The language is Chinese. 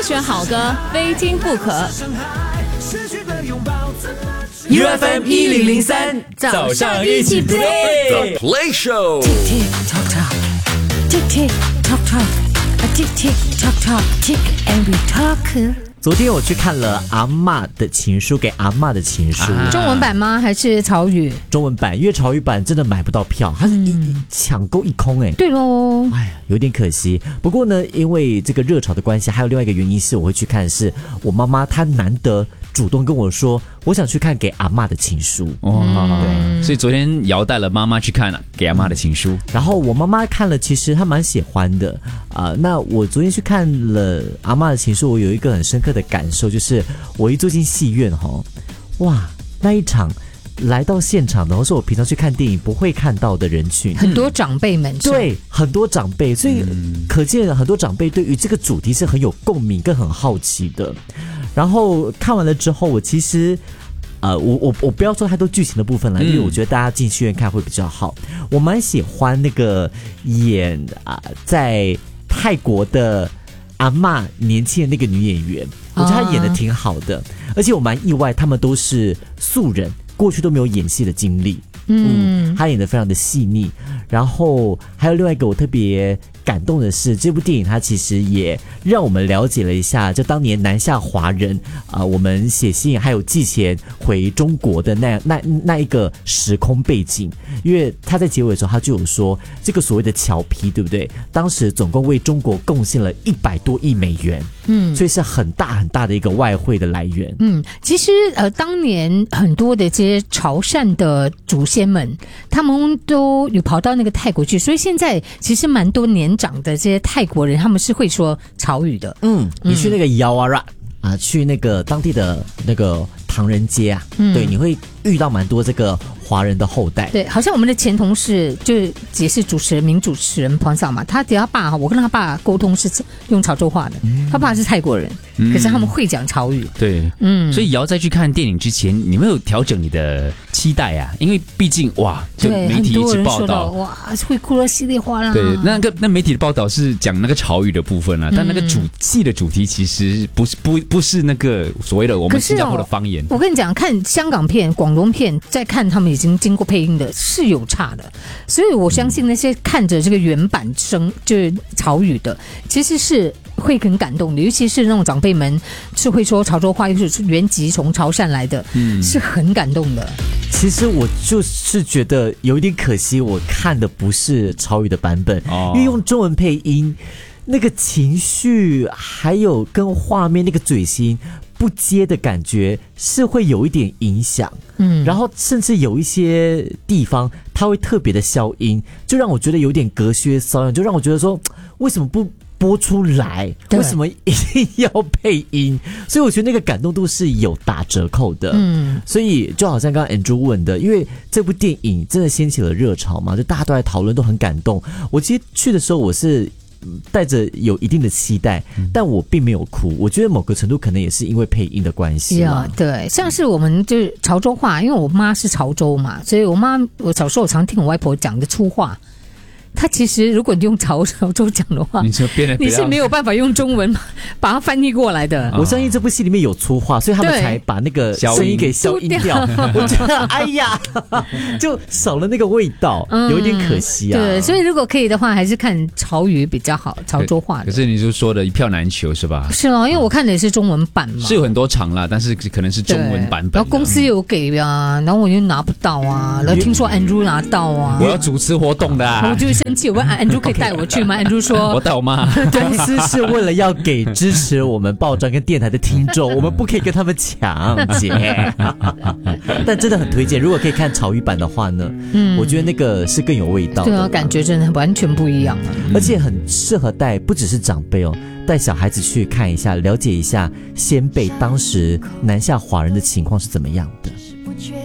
选好歌非听不可。 UFM 1003 早上一起 play Play Show Tick tock tock, tick tick tock tock, a tick tick tock tock, tick and we talk。 昨天我去看了阿嬷的情书，给阿嬷的情书， 中文版吗？还是潮语？ 中文版，因为潮语版真的买不到票，它是抢购一空哎。 对咯， 哎呀，有点可惜。不过呢，因为这个热潮的关系，还有另外一个原因是我会去看，是我妈妈她难得主动跟我说，我想去看给阿嬷的情书。 对，所以昨天姚带了妈妈去看给阿嬷的情书， 然后我妈妈看了，其实她蛮喜欢的那我昨天去看了阿嬷的情书，我有一个很深刻的感受，就是我一坐进戏院哇，那一场来到现场的，是我平常去看电影不会看到的人群， 很多长辈们， 对，很多长辈，所以可见很多长辈对于这个主题是很有共鸣跟很好奇的。然后看完了之后，我其实我不要说太多剧情的部分了，因为我觉得大家进戏院看会比较好。我蛮喜欢那个演在泰国的阿嬷年轻的那个女演员，我觉得她演得挺好的，而且我蛮意外，他们都是素人，过去都没有演戏的经历。她演得非常的细腻。然后还有另外一个我特别感动的是，这部电影它其实也让我们了解了一下，就当年南下华人我们写信还有寄钱回中国的那一个时空背景。因为他在结尾的时候他就有说，这个所谓的侨批对不对，当时总共为中国贡献了100多亿美元，所以是很大很大的一个外汇的来源。 其实当年很多的这些潮汕的祖先们，他们都有跑到那个泰国去，所以现在其实蛮多年长的这些泰国人，他们是会说潮语的。 你去那个姚阿拉去那个当地的那个唐人街对，你会遇到蛮多这个华人的后代。 对，好像我们的前同事就是也是名主持人彭少嘛，他爸，我跟他爸沟通是用潮州话的，他爸是泰国人，可是他们会讲潮语。 对，所以姚在去看电影之前，你没有调整你的期待因为毕竟就媒体一直报道， 哇，会哭得稀里哗啦。 对，那媒体的报道是讲那个潮语的部分但那个戏的主题其实不是那个所谓的我们新加坡的方言。 我跟你讲，看香港片、广东片，再看他们已经经过配音的，是有差的。所以我相信那些看着这个原版声就是潮语的，其实是会很感动的，尤其是那种长辈们是会说潮州话，又是原籍从潮汕来的，是很感动的。 其实我就是觉得有一点可惜，我看的不是潮语的版本，因为用中文配音，那个情绪还有跟画面那个嘴型不接的感觉是会有一点影响，然后甚至有一些地方它会特别的消音，就让我觉得有点隔靴搔痒，就让我觉得说为什么不播出来，为什么一定要配音？所以我觉得那个感动度是有打折扣的。所以就好像刚刚 Andrew 问的，因为这部电影真的掀起了热潮嘛，就大家都在讨论，都很感动。我其实去的时候我是带着有一定的期待，但我并没有哭。我觉得某个程度可能也是因为配音的关系对，像是我们就是潮州话，因为我妈是潮州嘛，所以我小时候常听我外婆讲的粗话。他其实如果你用潮州讲的话，你是没有办法用中文把它翻译过来的。 我相信这部戏里面有粗话，所以他们才把那个声音给消音掉。我觉得哎呀，就少了那个味道，有一点可惜对，所以如果可以的话，还是看潮语比较好，潮州话的。 可是你就说的一票难求是吧？ 是因为我看的也是中文版嘛， 是有很多场啦，但是可能是中文版本。 然后公司有给然后我又拿不到然后听说 Andrew 拿到我要主持活动的我就生气，我问Andrew 可以带我去吗？Andrew 说我带我妈。 公司是为了要给支持我们报章跟电台的听众，我们不可以跟他们抢劫。但真的很推荐，如果可以看潮语版的话呢，我觉得那个是更有味道的。 对感觉真的完全不一样而且很适合带不只是长辈带小孩子去看一下，了解一下先辈当时南下华人的情况是怎么样的。